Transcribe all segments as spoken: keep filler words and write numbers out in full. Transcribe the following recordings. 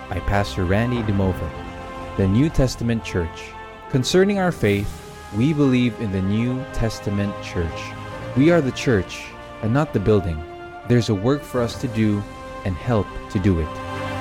by Pastor Randy Dimova. The New Testament Church. Concerning our faith, we believe in the New Testament Church. We are the church and not the building. There's a work for us to do and help to do it.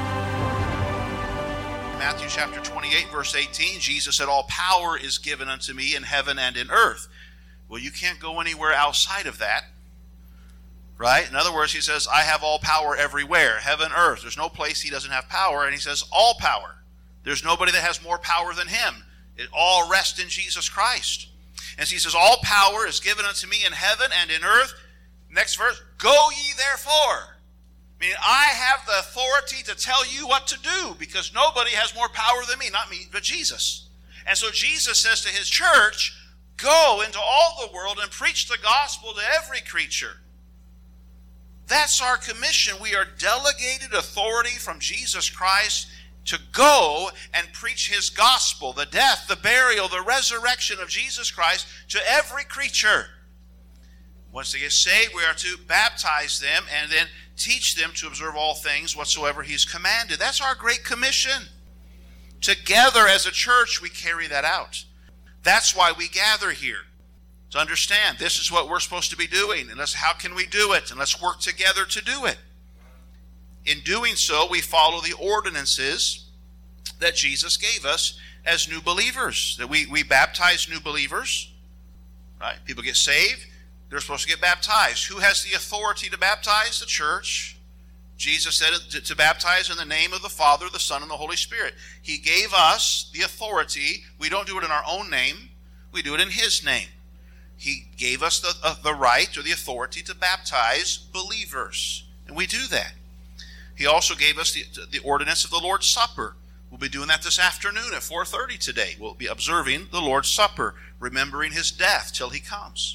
Matthew chapter twenty-eight, verse eighteen, Jesus said, "All power is given unto me in heaven and in earth." Well, you can't go anywhere outside of that, right? In other words, he says, I have all power everywhere, heaven, earth. There's no place he doesn't have power, and he says, all power. There's nobody that has more power than him. It all rests in Jesus Christ. And so he says, all power is given unto me in heaven and in earth. Next verse, go ye therefore. I mean, I have the authority to tell you what to do because nobody has more power than me, not me, but Jesus. And so Jesus says to his church, go into all the world and preach the gospel to every creature. That's our commission. We are delegated authority from Jesus Christ to go and preach his gospel, the death, the burial, the resurrection of Jesus Christ to every creature. Once they get saved, we are to baptize them and then teach them to observe all things whatsoever he's commanded. That's our great commission. Together as a church, we carry that out. That's why we gather here, to understand this is what we're supposed to be doing, and let's, how can we do it, and let's work together to do it. In doing so, we follow the ordinances that Jesus gave us as new believers, that we, we baptize new believers, right? People get saved, they're supposed to get baptized. Who has the authority to baptize? The church. Jesus said to, to baptize in the name of the Father, the Son, and the Holy Spirit. He gave us the authority. We don't do it in our own name. We do it in his name. He gave us the, uh, the right or the authority to baptize believers. And we do that. He also gave us the, the ordinance of the Lord's Supper. We'll be doing that this afternoon at four thirty today. We'll be observing the Lord's Supper, remembering his death till he comes.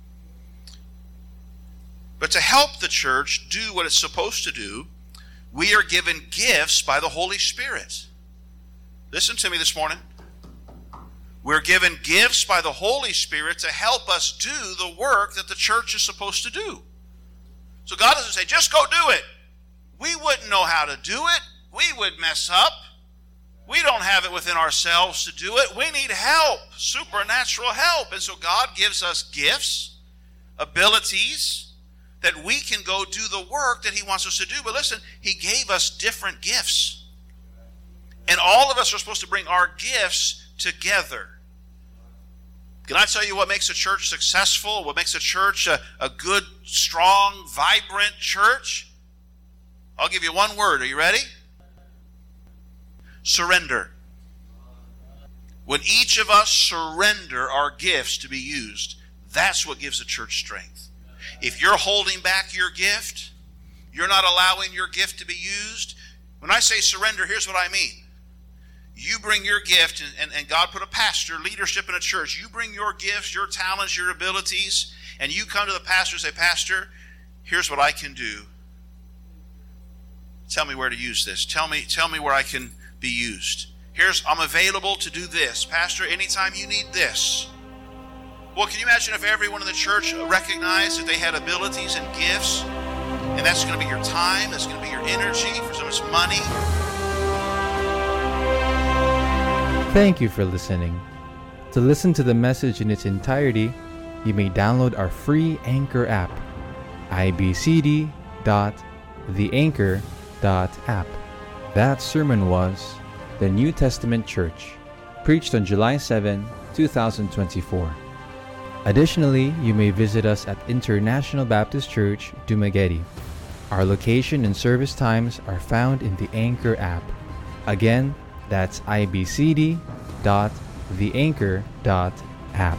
But to help the church do what it's supposed to do, we are given gifts by the Holy Spirit. Listen to me this morning. We're given gifts by the Holy Spirit to help us do the work that the church is supposed to do. So God doesn't say, just go do it. We wouldn't know how to do it. We would mess up. We don't have it within ourselves to do it. We need help, supernatural help. And so God gives us gifts, abilities, that we can go do the work that he wants us to do. But listen, he gave us different gifts. And all of us are supposed to bring our gifts together. Can I tell you what makes a church successful? What makes a church a, a good, strong, vibrant church? I'll give you one word. Are you ready? Surrender. When each of us surrender our gifts to be used, that's what gives a church strength. If you're holding back your gift, you're not allowing your gift to be used. When I say surrender, here's what I mean. You bring your gift, and, and, and God put a pastor, leadership in a church. You bring your gifts, your talents, your abilities, and you come to the pastor and say, Pastor, here's what I can do. Tell me where to use this. Tell me, tell me where I can be used. Here's, I'm available to do this. Pastor, anytime you need this. Well, can you imagine if everyone in the church recognized that they had abilities and gifts, and that's going to be your time, that's going to be your energy, for some it's money. Thank you for listening. To listen to the message in its entirety, you may download our free Anchor app, i b c d dot the anchor dot app. That sermon was The New Testament Church, preached on July seventh, twenty twenty-four. Additionally, you may visit us at International Baptist Church, Dumaguete. Our location and service times are found in the Anchor app. Again, that's i b c d dot the anchor dot app.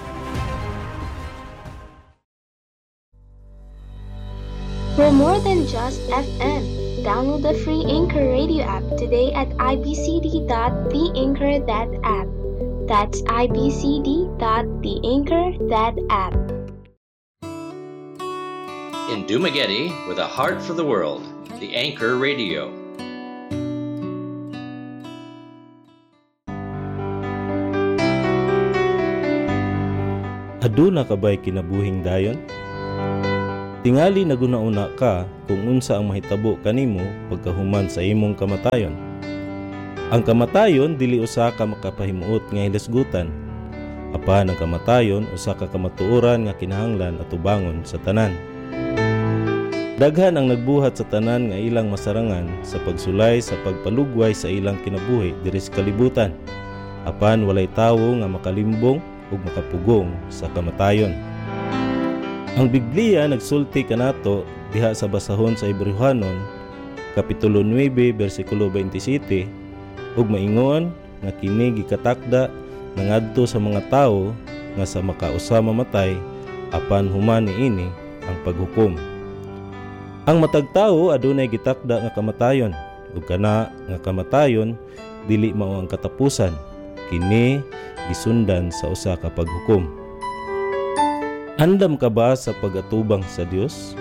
We're more than just F M. Download the free Anchor radio app today at i b c d dot the anchor dot app. That's i b c d dot the anchor dot app. In Dumaguete, with a heart for the world, the Anchor Radio. Aduna ka ba'y kinabuhing dayon? Tingali nagunauna ka kung unsa ang mahitabo kanimo pagkahuman sa imong kamatayon. Ang kamatayon dili usa ka makapahimuot nga hilasgutan. Apan ang kamatayon usa ka kamatuoran nga kinahanglan at tubangon sa tanan. Daghan ang nagbuhat sa tanan nga ilang masarangan sa pagsulay sa pagpalugway sa ilang kinabuhi diri sa kalibutan. Apan walay tawo nga makalimbong ug makapugong sa kamatayon. Ang Biblia nagsulti kanato diha sa basahon sa Hebrehanon kapitulo nine bersikulo twenty-seven ug maingon nga kini gikatakda nangadto sa mga tawo nga sa makausa mamatay apan human niini ang paghukom. Ang matag tawo adunay gitakda nga kamatayon ug kana nga kamatayon dili mao ang katapusan, kini gisundan sa usa ka paghukom. Andam ka ba sa pag-atubang sa Dios?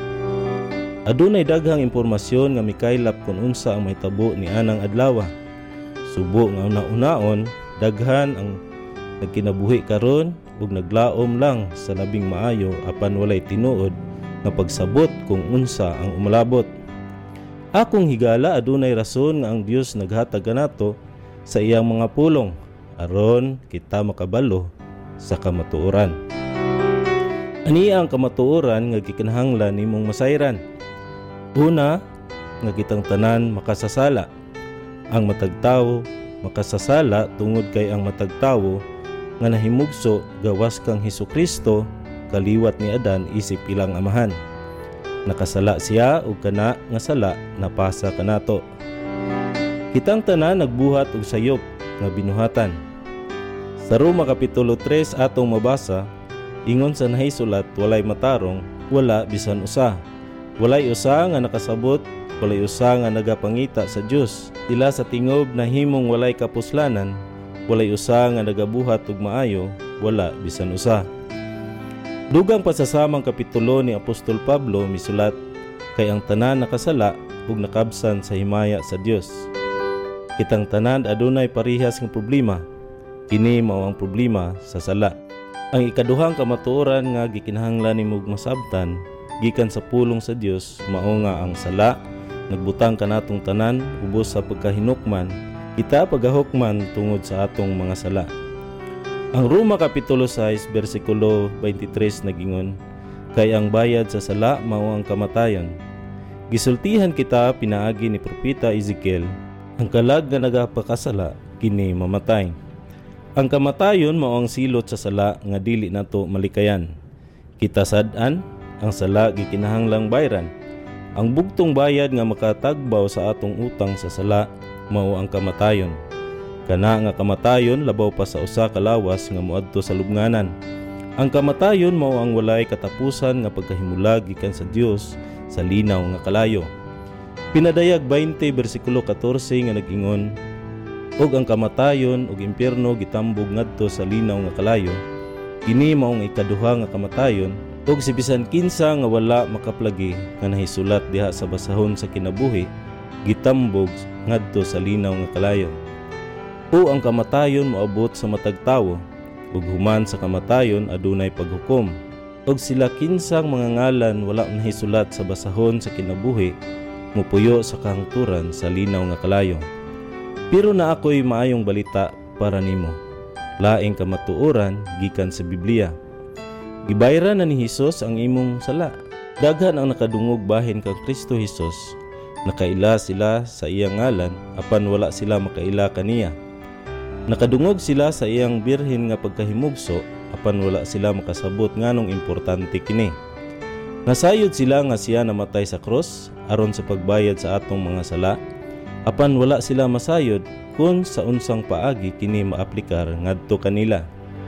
Adunay daghang impormasyon nga mikaylap kung unsa ang mahitabo ni anang adlaw. Subo nga una-unaon, daghan ang nagkinabuhi karon ug naglaom lang sa labing maayo apan walay tinuod nga pagsabot kung unsa ang umalabot. Akong higala adunay rason nga ang Dios naghatag kanato sa iyang mga pulong aron kita makabalo sa kamatuoran. Aniya ang kamatuoran nga gikinahanglan nimong masayran. Una, nga kitang tanan makasasala. Ang matagtawo makasasala tungod kay ang matagtawo nga nahimugso gawas kang Hesukristo kaliwat ni Adan isip ilang amahan. Nakasala siya ug kana nga sala napasa kanato. Kitang tanan nagbuhat og sayop nga binuhatan. Sa Roma kapitulo three atong mabasa, ingon sa nahisulat, walay matarong, wala bisan usa. Walay usa nga nakasabot, walay usa nga nagapangita sa Dios. Ila sa tingob na himong walay kapuslanan, walay usa nga nagabuhat ug maayo, wala bisan usa. Dugang pasasamang kapitulo ni Apostol Pablo misulat, kay ang tanan nakasala ug nakabsan sa himaya sa Dios. Kitang tanan adunay parehas nga problema. Kini mao ang problema sa sala. Ang ikaduhang kamatuoran nga gikinahanglan nimong masabtan gikan sa pulong sa Dios mao nga ang sala nagbutang kanatong tanan ubos sa pagkahinukman kita pagahukman tungod sa atong mga sala. Ang Roma kapitulo six bersikulo twenty-three nagingon, kay ang bayad sa sala mao ang kamatayon. Gisultihan kita pinaagi ni propeta Ezekiel, ang kalag nga nagapakasala kini mamatay. Ang kamatayon mao ang silot sa sala nga dili nato malikayan. Kita sad-an ang sala gikinahanglang bayran. Ang bugtong bayad nga makatagbaw sa atong utang sa sala mao ang kamatayon. Kana nga kamatayon labaw pa sa usa ka lawas nga moadto sa lubnganan. Ang kamatayon mao ang walay katapusan nga pagkahimulag gikan sa Dios sa linaw nga kalayo. Pinadayag twenty bersikulo fourteen nga nag-ingon, og ang kamatayon ug impierno gitambog ngadto sa linaw nga kalayo. Kini mao ang ikaduha nga kamatayon ug si bisan kinsa nga wala makaplagi nga nahisulat diha sa basahon sa kinabuhi gitambog ngadto sa linaw nga kalayo. O ang kamatayon moabot sa matag tawo ug human sa kamatayon adunay paghukom. Og sila kinsang mga ngalan wala nahisulat sa basahon sa kinabuhi mupuyo sa kahangturan sa linaw nga kalayo. Pero na ako'y maayong balita para nimo. Laing kamatuoran gikan sa Biblia. Gibayran na ni Hesus ang imong sala. Daghan ang nakadungog bahin kang Kristo Hesus. Nakaila sila sa iyang ngalan apan wala sila makaila kaniya. Nakadungog sila sa iyang birhen nga pagkahimugso apan wala sila makasabot nganong importante kini. Nasayod sila nga siya namatay sa krus aron sa pagbayad sa atong mga sala. Apan wala sila masayod kung sa unsang paagi kini maaplikar ngadto kanila.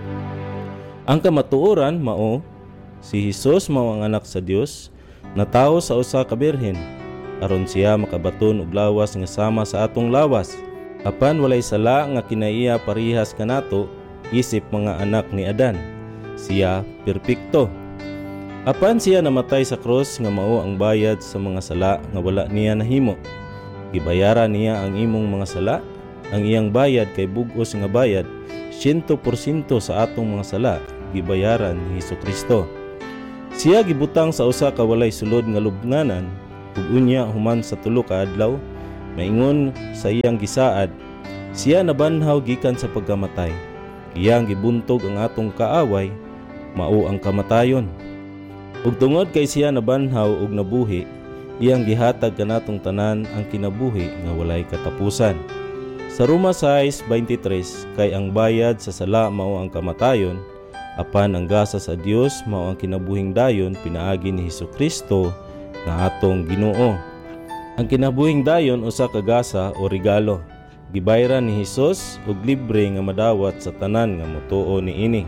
Ang kamatuoran mao si Hesus mao ang anak sa Dios na tawo sa usa ka birhen aron siya makabaton og lawas nga sama sa atong lawas. Apan walay sala nga kinaiya parihas kanato isip mga anak ni Adan. Siya perpekto. Apan siya namatay sa krus nga mao ang bayad sa mga sala nga wala niya nahimo. Gibayaran niya ang imong mga sala. Ang iyang bayad kay bug-os nga bayad, one hundred percent sa atong mga sala gibayaran ni Hesukristo. Siya gibutang sa usa ka walay sulod nga lubnganan ug unya human sa tulo ka adlaw maingon sa iyang gisaad, Siya nabanhaw gikan sa pagkamatay. Iyang gibuntog ang atong kaaway, mao ang kamatayon. Ug tungod kay siya nabanhaw ug nabuhi, iyang gihatag kanatong tanan ang kinabuhi nga walay katapusan. Sa Roma six twenty-three, kay ang bayad sa sala mao ang kamatayon, apan ang gasa sa Dios mao ang kinabuhing dayon pinaagi ni Hesukristo nga atong Ginoo. Ang kinabuhing dayon usa ka gasa o regalo. Gibayran ni Hesus og libre nga madawat sa tanan nga motuo niini.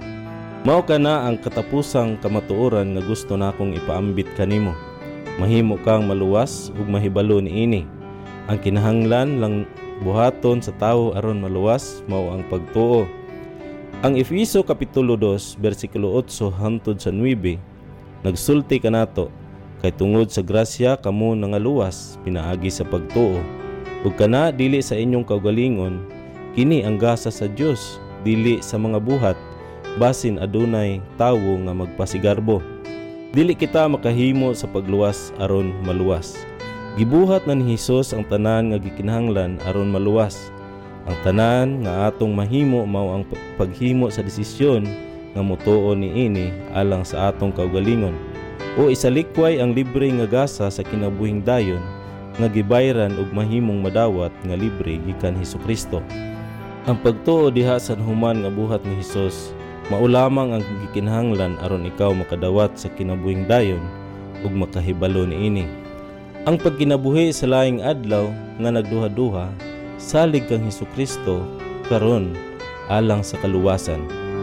Mao kana ang katapusang kamatuoran nga gusto nakong ipaambit kanimo. Mahimo kang maluwas ug mahibalo niini. Ang kinahanglan lang buhaton sa tawo aron maluwas mao ang pagtuo. Ang Efeso kapitulo two bersikulo eight hangtod sa nine nagsulti kanato kay tungod sa grasya kamo nangaluwas pinaagi sa pagtuo. Ug kana dili sa inyong kaugalingon, kini ang gasa sa Dios, dili sa mga buhat, basin adunay tawo nga magpasigarbo. Dili kita makahimo sa pagluwas aron maluwas. Gibuhat na ni Hesus ang tanan nga gikinahanglan aron maluwas. Ang tanan nga atong mahimo mao ang paghimo sa desisyon nga motuo niini alang sa atong kaugalingon. O isalikway ang libre nga gasa sa kinabuhing dayon nga gibayran ug mahimong madawat nga libre gikan Hesukristo. Ang pagtuo diha sa human nga buhat ni Hesus mao lamang ang gikinahanglan aron ikaw makadawat sa kinabuhing dayon ug makahibalo niini. Ang pagkinabuhi sa laing adlaw nga nagduha-duha salig kang Hesukristo karon alang sa kaluwasan.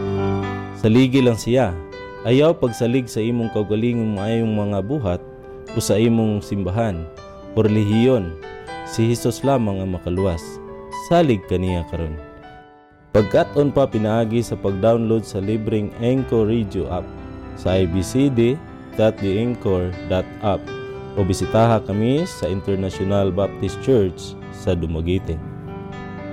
Saligi lang siya. Ayaw pagsalig sa imong kaugalingong maayong mga buhat o sa imong simbahan o relihiyon. Si Hesus lamang ang makaluwas. Salig kaniya karon. Pagkat-on pa pinaagi sa pag-download sa libreng Anchor Radio app sa i b c d dot the anchor dot app o bisitaha kami sa International Baptist Church sa Dumaguete.